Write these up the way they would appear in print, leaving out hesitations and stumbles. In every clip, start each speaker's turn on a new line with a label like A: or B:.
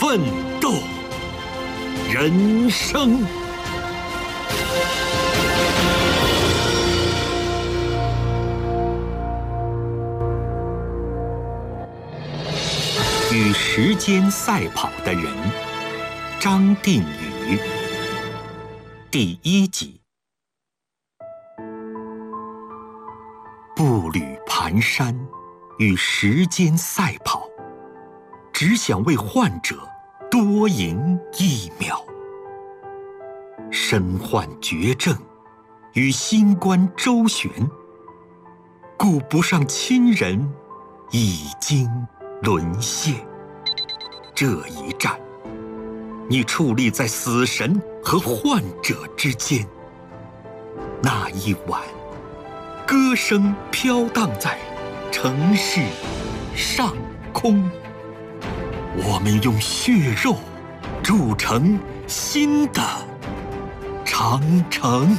A: 奋斗，人生。与时间赛跑的人，张定宇。第1集。步履蹒跚，与时间赛跑，只想为患者多赢1秒。身患绝症，与新冠周旋，顾不上亲人，已经沦陷。这一战，你矗立在死神和患者之间。那一晚，歌声飘荡在城市上空。我们用血肉筑成新的长城。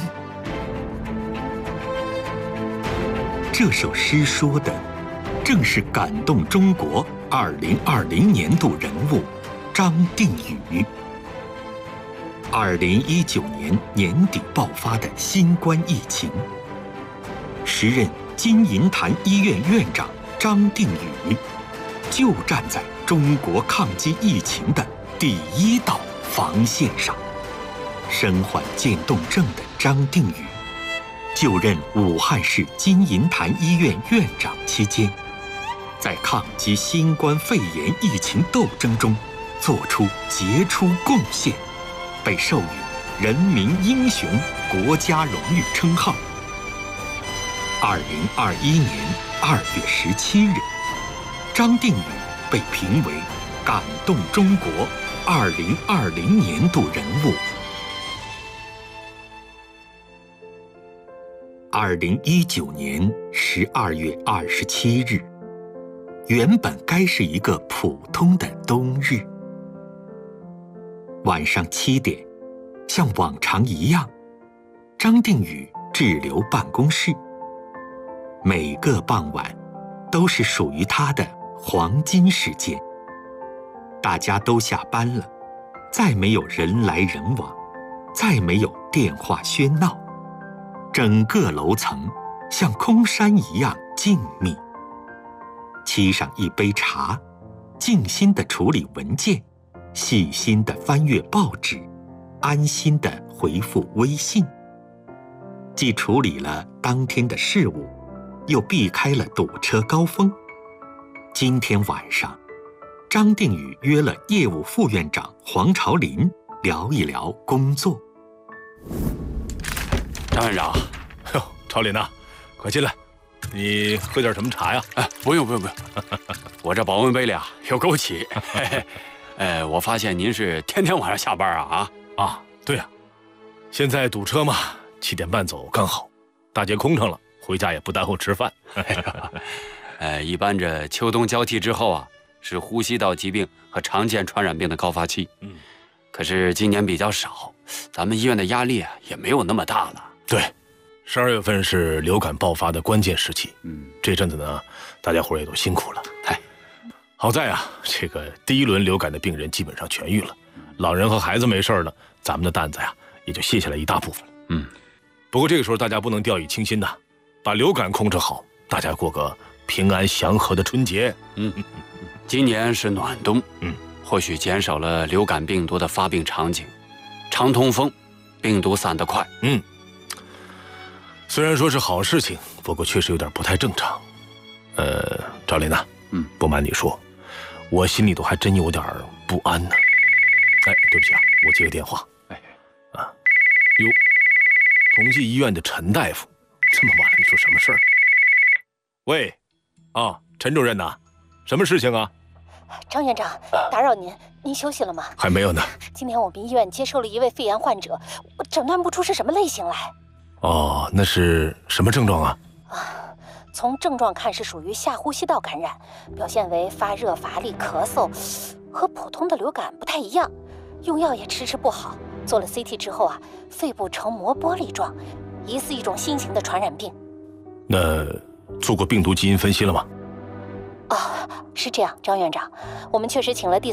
A: 这首诗说的正是感动中国2020年度人物张定宇。2019年年底爆发的新冠疫情，时任金银潭医院院长张定宇就站在中国抗击疫情的第1道防线上。身患渐冻症的张定宇就任武汉市金银潭医院院长期间，在抗击新冠肺炎疫情斗争中做出杰出贡献，被授予人民英雄国家荣誉称号。2021年2月17日，张定宇被评为感动中国2020年度人物。2019年12月27日，原本该是一个普通的冬日。晚上7点，像往常一样，张定宇滞留办公室。每个傍晚都是属于他的黄金时间。大家都下班了，再没有人来人往，再没有电话喧闹，整个楼层像空山一样静谧。沏上一杯茶，静心地处理文件，细心地翻阅报纸，安心地回复微信。既处理了当天的事务，又避开了堵车高峰。今天晚上，张定宇约了业务副院长黄朝林聊一聊工作。
B: 张院长，
C: 哟，朝林呐，快进来，你喝点什么茶呀？
B: 不用，我这保温杯里有枸杞。我发现您是天天晚上下班啊？
C: 对呀，现在堵车嘛，7点半走刚好，大街空上了，回家也不耽误吃饭。
B: 一般这秋冬交替之后是呼吸道疾病和常见传染病的高发期。可是今年比较少，咱们医院的压力也没有那么大了。
C: 对，12月份是流感爆发的关键时期。这阵子呢，大家伙也都辛苦了。好在这个第1轮流感的病人基本上痊愈了，老人和孩子没事了，咱们的担子也就卸下来一大部分了。不过这个时候大家不能掉以轻心呐，把流感控制好，大家过个平安祥和的春节。
B: 今年是暖冬，或许减少了流感病毒的发病场景，常通风，病毒散得快。
C: 虽然说是好事情，不过确实有点不太正常。赵林呐，不瞒你说，我心里头还真有点不安呢。对不起我接个电话。哟，同济医院的陈大夫，这么晚了，你说什么事儿？喂，陈主任呐，什么事情啊？
D: 张院长，打扰您休息了吗？
C: 还没有呢。
D: 今天我们医院接收了一位肺炎患者，我诊断不出是什么类型来。
C: 那是什么症状啊？
D: 从症状看是属于下呼吸道感染，表现为发热、乏力、咳嗽，和普通的流感不太一样。用药也迟不好，做了 CT 之后肺部呈磨玻璃状，疑似一种新型的传染病。
C: 那做过病毒基因分析了吗？
D: 是这样，张院长，我们确实请了第